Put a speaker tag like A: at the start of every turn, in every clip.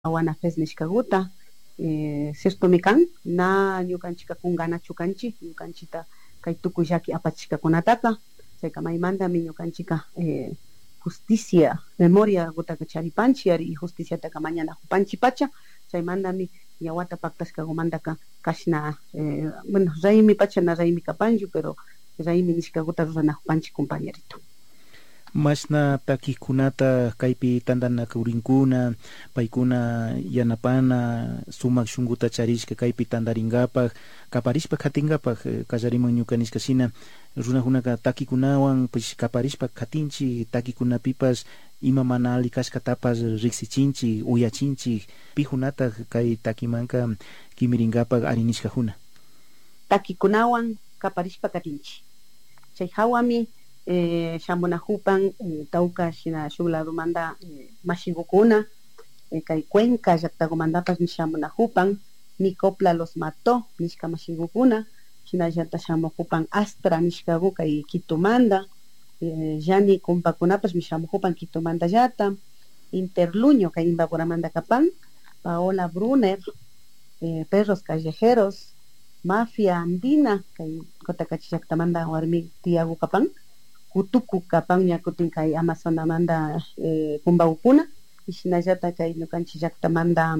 A: awana fes nishkaguta sirtumikan na ñukanchika kunganachu kanchi ñukanchita kay tukuy llaki apachishkakunataqa chayka maymantami ñukanchika justicia memoria gutaka charipanchik ari justiciataka mañana hupanchik pacha chaymantami ñawata paktashkakumantaka kashna bueno raymi pacha na raymi kapanchu pero raymi nishkaguta rurana hupanchik compañerito.
B: Mashna takikunata kaypi tantanakurinkuna paykuna yanapana sumak shunguta charishka kaypi tandarinkapaq kaparishpa katinkapak kallariman ñuka nishkashina runakunaka takikunawan pues kaparishpa katinchik takikunapipas ima mana alli kashkatapas riksichinchik uyachinchik pijunata kay takimanka kimirinkapak ari nishkajuna
A: takikunawan kaparishpa katinchik chay hawami shamunahupan tawka shina shuk ladumanta mashigukuna kay Cuenca llaqtakumantapas shamunahupan Nicopla los mató nishka mashigukuna shinallata shamuhupan Astra nishkaku kay Quitumanta llani kumpakunapas shamuhupan Quitumantallata Interluño kay Imbaburamanта kapan Paola Brunner Perros Callejeros Mafia Andina kay Cotacachi llaqtamanta warmi tiyaku kapan Kutuku kapan ñakutin kay Amazonamanta kumbawkuna ishinallata kay ñukanchik llaqtamanta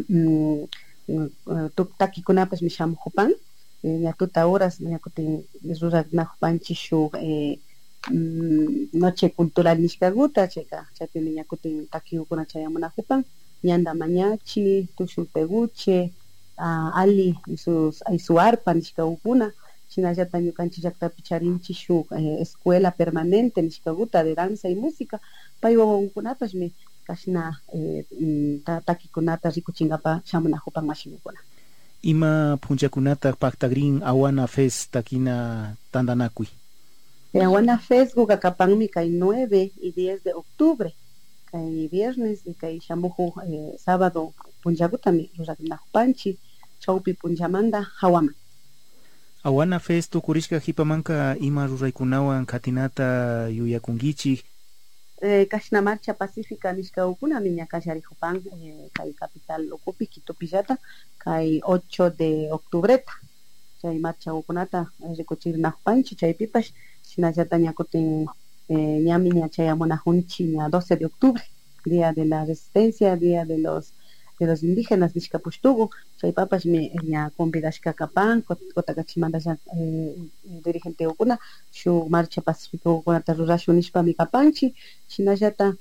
A: takikunapas shamuhupan ña tuta horas ñakutin ruranahupanchik shuk noche cultural nishkakuta chaypimi ñakutin takikukuna chayamunahupan ñanda mañachi tushun peguche ali su arpa nishkakukuna shinallata ñukanchik llaqtapi charinchik shuk escuela permanente nishkakuta de danza y música pay wawakunapashmi kashna takikunata rikuchinkapa shamunahupan mashigukuna.
B: Ima punchakunata paktagrin Awana Fest takina tandanakuy.
A: Awana Fest kuka kapanmi kay 9 y 10 de octubre kay viernes y kay shamuhu sábado punchakutami ruranahupanchik chawpi punchamanta hawaman.
B: Awana Fest tukurishka hipamanka ima ruraykunawan katinata yuyakunkichik
A: kashna marcha pacífica nishkakukunami ña kallarihupan kay capital ukupi Quitopillata kay 8 de octubreta chay marchakukunata rikuchirinahupanchik chaypipash shinallata ñakutin ñami ña chayamunajunchik ña 12 de octubre día de la resistencia día de los indígenas nishkapushtuku chaypapashmi ña convidashka kapan Cotakachimanta dirigentekuna shuk marcha pacíficokunata rurashun nishpami kapanchik shinallata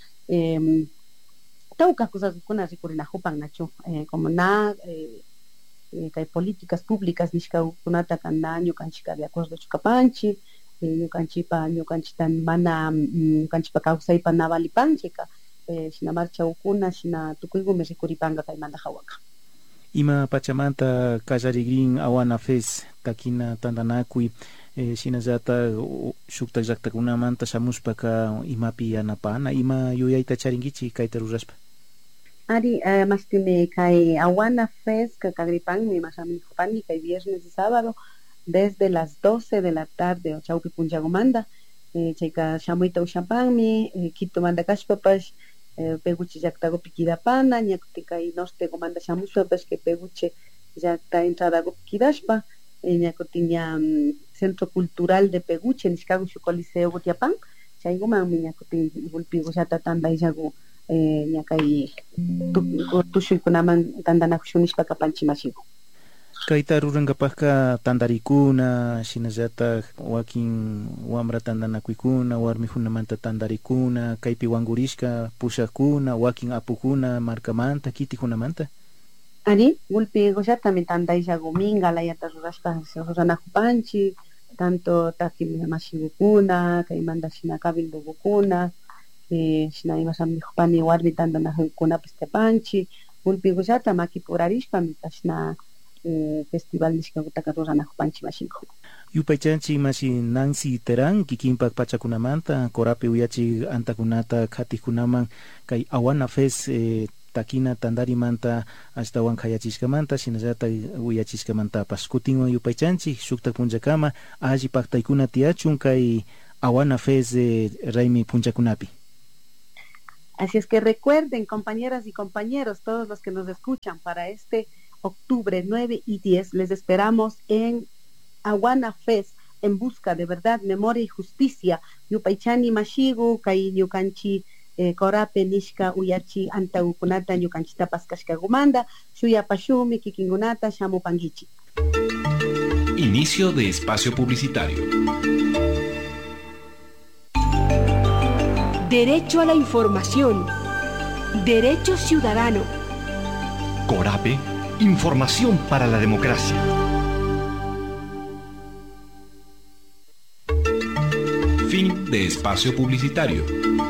A: tawka kusakuna rikurinahupan nachu como na kay políticas públicas nishkakunata na ñukanchika de acuerdo kapanchik ñukanchita mana ñukanchipa kawsaypa na valipanchika shina marchaukuna shina tukuykumi rikuripanka kaymanta hawaka.
B: Ima pachamanta kallarigrin Awana Fest takina tandanakuy shinallata shukta llaqtakunamanta shamushpaka imapi yanapana ima yuyayta charinkichik kayta rurashpa.
A: Ari mastimi kay Awana Fest kakagripanmi mashamihupani kay viernes y sábado desde las 12 de la tarde chawpi punchakumanta chayka shamuyta ushapanmi Quitumanta kashpapash Peguche llaqtakupi kidapana ñakutin kay nortekumanta shamushpapash kay Peguche llaqta entradakupi kidashpa ñakutin ña Centro Cultural de Peguche nishkaku shuk coliseo kutiapan chaykumanmi ñakutin golpikullata tandayllaku ña kay tushuykunaman tandanakushun nishpa kapanchik mashiku.
B: Kayta rurankapakka tandarikuna shinallatak wakin wamra tandanakuykuna warmikunamanta tandarikuna kaypi wangurishka pushakuna wakin apukuna markamanta kitikunamanta
A: ari golpikullatamin tandayllaku mingalayata rurashpa ruranahupanchik tanto taki mashigukuna kaymanta shina cabildokukuna shina imashamihupani warmi tandanakunapas kapanchik golpikullata makipurarishpami kashna festival nishkakutaka ruranahupanchik mashinku.
B: Yupaychanchik mashi Nancy Terán kikinpak pachakunamanta korapi uyachik antakunata khatikunaman kay Awana Fest takina tandarimanta ashtawan khayachishkamanta shinallata uyachishkamantapas kutinwan yupaychanchik shukta punchakama alli paktaykuna tiyachun kay Awana Fest raymi punchakunapi.
A: Así es que recuerden, compañeras y compañeros, todos los que nos escuchan, para este octubre 9 y 10, les esperamos en Awana Fest, en busca de verdad, memoria y justicia. Yupaychani mashigu, kai yukanchi korape nishka uyachi anta ukunata yukanchita paskashka gumanda, shuyapashumi kikingunata shamupangichi.
C: Inicio de espacio publicitario.
D: Derecho a la información. Derecho ciudadano.
E: Corape, información para la democracia.
C: Fin de espacio publicitario.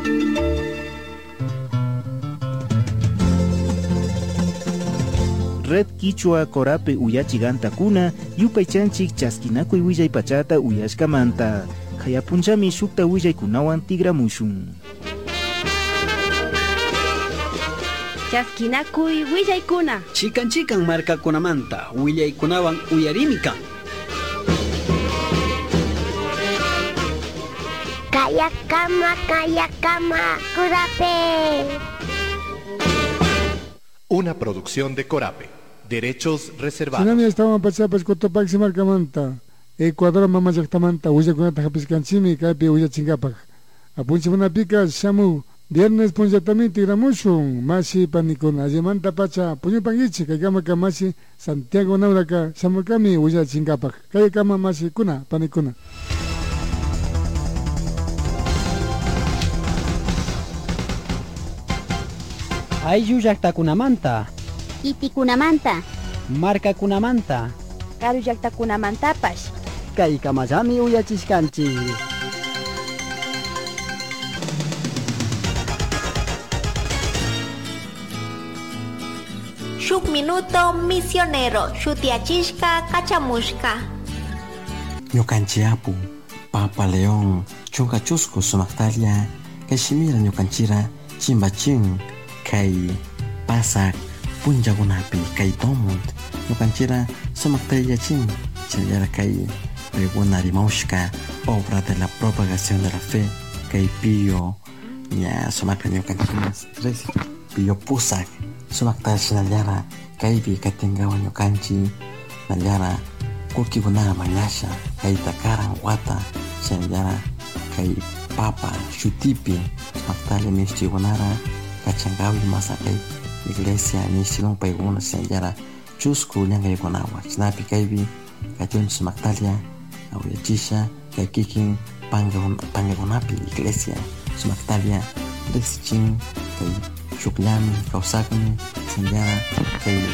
B: Red Quichua Corape Uyachiganta Kuna, Yupaychanchik Chaskinakuy Willay Pachata Uyashkamanta, Hayapunchami Shukta Willay Kunawan Tigramushun.
D: Chaskinakuy Willaykuna.
F: Chikan markakunamanta willaykunawan uyarimi kan.
G: Kayakama, Corape.
E: Una producción de Corape. Derechos reservados.
H: Sinami estamos pachapas Cotopaxi marcamanta. Ecuador mama yaktamanta Willakunata hapiskanchimi kaypi Willachinkapak. Apunchimuna pica shamu viernes punyatami tigramushun masi panikuna allemanta pacha puñupangichi kaykama masi Santiago Nauraka shamukami Willachinkapak. Kaykama masi kuna panikuna.
F: Ayllu llaqtakunamanta,
G: Itikunamanta,
F: markakunamanta,
D: Karu llaqtakunamantapash.
F: kaykamallami uyachishkanchik.
I: Shuk minuto misionero, shutiachishka kachamushka.
J: Ñukanchiapu, Papa León, chunka chusku sumaktalia, kashimira ñukanchira, chimbachin, kay pasak, punjagunapi, kay tomut, ñukanchira sumaktalia chin, chayara kay pregunari maushka, obra de la propagación de la fe, kay pío, ya sumakta ñukanchira, pío pusak, sumaktalia nayara, kaybi katengawa ñukanchi, nayara, kuki gunara mañasha, kay takaran wata, chayara, kay papa, shutipi, sumaktalia mishchi gunara, kachangawi masa kay iglesia nishilong payguna chayara, chusku llangay gunawa, chinapi kaybi, kachun sumaktalia, awiyachisha, kay kikin, pangagunapi iglesia, sumaktalia, rexichin, kay shuklami, kausakmi, chayara, kay